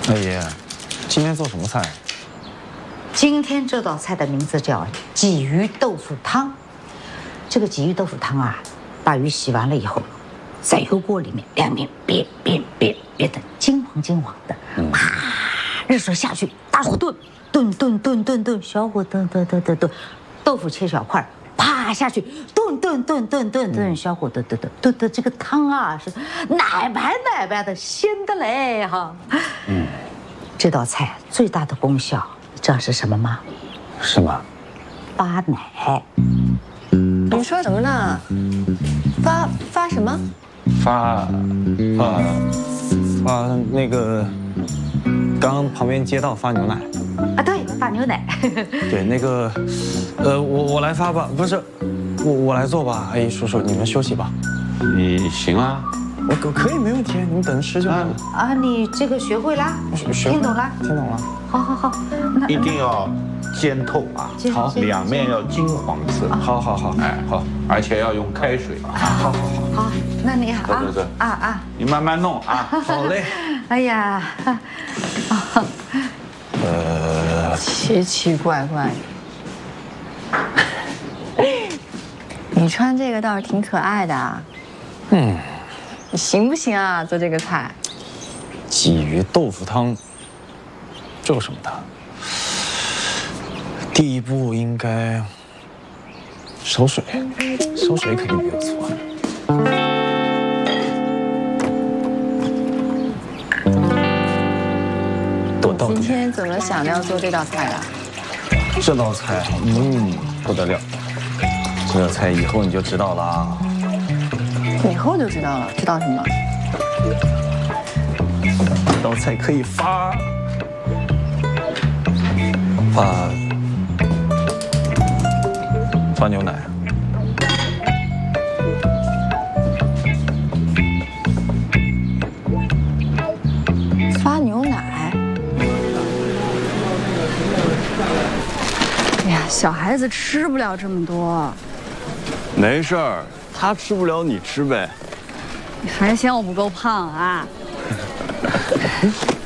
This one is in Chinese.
二爷，今天做什么菜？ 今天这道菜的名字叫鲫鱼豆腐汤。这个鲫鱼豆腐汤啊，把鱼洗完了以后，在油锅里面两面煸得金黄的，啪，热水下去，大火炖，小火炖，豆腐切小块，啪下去炖，小火炖的这个汤啊是奶白的，鲜的嘞哈。这道菜最大的功效，你知道是什么吗？ 什么？ 发奶。 你说什么呢？发什么？ 发那个，刚旁边街道发牛奶。 啊，对，发牛奶。 对，那个，我来发吧，不是，我来做吧。阿姨叔叔，你们休息吧。 你行啊， 我可以没问题，你们等吃就好。 啊，你这个学会啦？听懂了？ 听懂了。 好，那一定要煎透啊， 好， 两面要金黄色。 好， 哎，好，而且要用开水。 好，那你好啊， 你慢慢弄啊。 好嘞。 哎呀， 奇奇怪怪。你穿这个倒是挺可爱的啊。你行不行啊？做这个菜？ 鲫鱼豆腐汤，这有什么的？第一步应该烧水，烧水肯定没有错。 今天怎么想着要做这道菜的？ 这道菜，不得了！这道菜以后你就知道了啊。 以后就知道了，知道什么？ 这道菜可以发牛奶。 发牛奶？哎呀，小孩子吃不了这么多。 没事儿，他吃不了你吃呗。 你还嫌我不够胖啊？